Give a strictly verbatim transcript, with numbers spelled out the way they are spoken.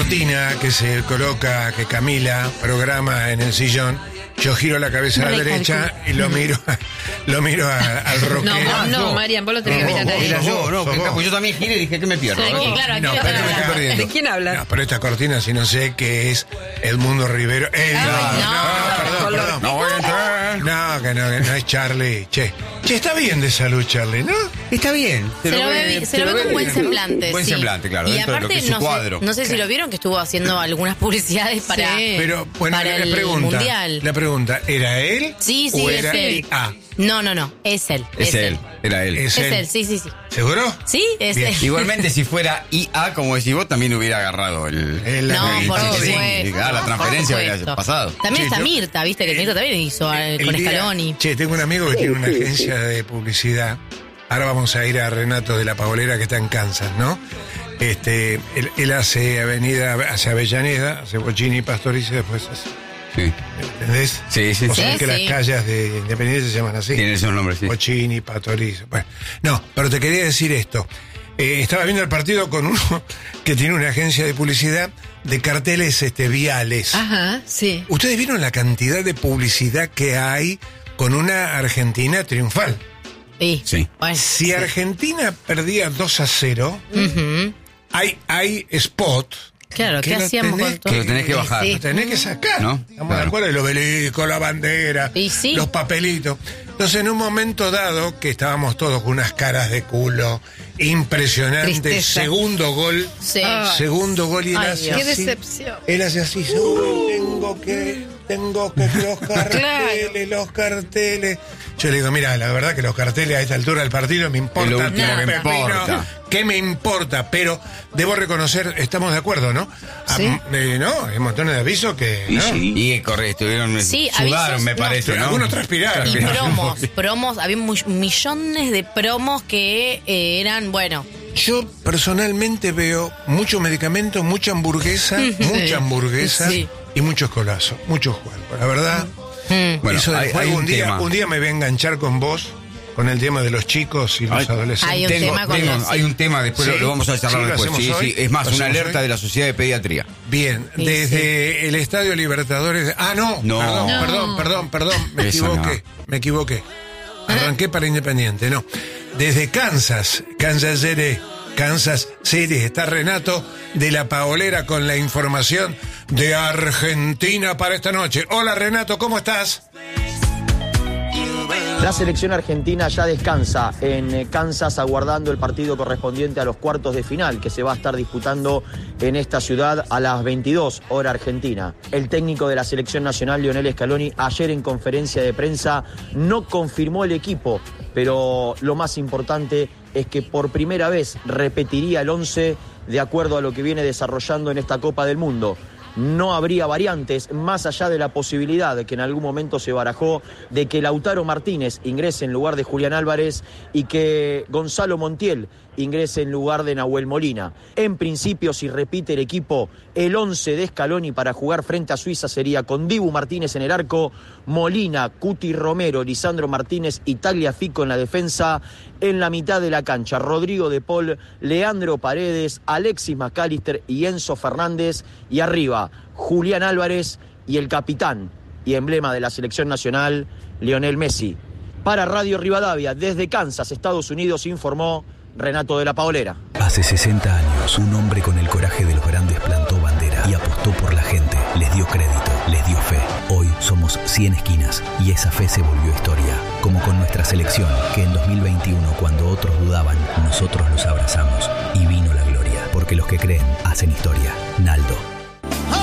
cortina que se coloca, que Camila programa en el sillón, yo giro la cabeza a la derecha y lo miro, lo miro a, al rockero. No, no, no, Marian, vos lo tenés que mirar ahí. Era yo, no, porque yo también giré y dije que me pierdo. Sí, ¿no? claro, aquí No, lo pero van a me estoy hablar. perdiendo. ¿De quién hablas? No, pero esta cortina, si no sé qué es Edmundo Rivero. Eh, Ay, no, no, no, perdón, color. perdón. No voy a entrar. No, que no, que no es Charlie. Che, che, está bien de salud, Charlie, ¿no? Está bien. Se lo ve, se lo ve con buen semblante. Buen sí. semblante, claro, Y dentro de lo aparte, que es su no, cuadro. Sé, no sé si lo vieron que estuvo haciendo algunas publicidades para, Sí. Pero, bueno, para la el pregunta. Mundial. La pregunta, ¿era él? Sí, sí, o es era él. Ah, No, no, no, es él. Es él, era él. es, Es él. él, sí, sí, sí. ¿Seguro? Sí, es Bien. él. Igualmente, si fuera I A, como decís vos, también hubiera agarrado el... El- No, el- por el- supuesto. Ah, la por transferencia supuesto. hubiera pasado. También Sí, está yo- Mirta, viste que Mirta también hizo eh, el con día- Scaloni. Che, tengo un amigo que tiene una agencia de publicidad. Ahora vamos a ir a Renato de la Pavolera, que está en Kansas, ¿no? Este, él, él hace avenida, hace Avellaneda, hace Bochini y Pastoriza y después hace, Sí, ¿entendés? sí, sí. O sí. sea Sí, que sí. las calles de Independencia se llaman así. Tiene esos nombres, sí. Bochini, Pastoriza. Bueno, no, pero te quería decir esto. Eh, estaba viendo el partido con uno que tiene una agencia de publicidad de carteles este, viales. Ajá, sí. ¿Ustedes vieron la cantidad de publicidad que hay con una Argentina triunfal? Sí. Sí. Bueno, Si sí. Argentina perdía dos a cero, Ujú. hay, hay spot. Claro, que ¿qué lo hacíamos tenés con todo? Que lo tenés que bajar. Sí. Lo tenés que sacar. ¿No? Estamos Claro. de acuerdo, el obelisco, la bandera, Y sí. los papelitos. Entonces, en un momento dado, que estábamos todos con unas caras de culo impresionantes, Tristeza. segundo gol, Sí. Ah. segundo gol y él Ay, hace Dios. Qué así. decepción. Él hace así, "Uy, tengo que, tengo que los carteles, los carteles. Yo le digo, mira, la verdad que los carteles a esta altura del partido me importa. Es lo último tres que pepinos, importa. ¿Qué me importa? Pero debo reconocer, estamos de acuerdo, ¿no? Ah, Sí. eh, no, hay montones de avisos que. Y ¿no? sí. Y corre, estuvieron... Sí, sudaron, avisos, me no. parece, ¿no? Algunos transpiraron. Y Transpiraron. promos, promos, había mu- millones de promos que eh, eran, bueno, Yo personalmente veo mucho medicamento, mucha hamburguesa, mucha hamburguesa Sí. y muchos colazos, muchos juegos. La verdad, mm, Bueno, eso del hay, juego, hay un, un día, tema. un día me voy a enganchar con vos, con el tema de los chicos y los Ay, adolescentes. Hay un Tengo- tema con tengo- los- hay un tema, después Sí. lo, lo vamos a charlar Sí, lo después. hacemos Sí, hoy. sí. Es más, Lo una hacemos alerta hoy. de la Sociedad de Pediatría. Bien, Sí, desde el Estadio Libertadores. de- Ah, no, No. perdón, No. perdón, perdón, perdón, me Eso equivoqué, me equivoqué. Arranqué para Independiente, no. Desde Kansas, Kansas City, Kansas City, está Renato de la Pavolera con la información de Argentina para esta noche. Hola Renato, ¿cómo estás? La selección argentina ya descansa en eh, Kansas aguardando el partido correspondiente a los cuartos de final que se va a estar disputando en esta ciudad a las veintidós hora argentina. El técnico de la selección nacional, Lionel Scaloni, ayer en conferencia de prensa no confirmó el equipo, pero lo más importante es que por primera vez repetiría el once de acuerdo a lo que viene desarrollando en esta Copa del Mundo. No habría variantes, más allá de la posibilidad que en algún momento se barajó de que Lautaro Martínez ingrese en lugar de Julián Álvarez y que Gonzalo Montiel ingrese en lugar de Nahuel Molina. En principio, si repite el equipo, el once de Scaloni para jugar frente a Suiza sería con Dibu Martínez en el arco, Molina, Cuti Romero, Lisandro Martínez y Tagliafico en la defensa. En la mitad de la cancha, Rodrigo de Paul, Leandro Paredes, Alexis McAllister y Enzo Fernández. Y arriba, Julián Álvarez y el capitán y emblema de la selección nacional, Lionel Messi. Para Radio Rivadavia, desde Kansas, Estados Unidos, informó Renato de la Pavolera. Hace sesenta años, un hombre con el coraje de los grandes plantó bandera y apostó por la gente. Les dio crédito, les dio fe. Hoy somos cien esquinas y esa fe se volvió historia. Como con nuestra selección, que en dos mil veintiuno, cuando otros dudaban, nosotros los abrazamos y vino la gloria. Porque los que creen hacen historia. Naldo.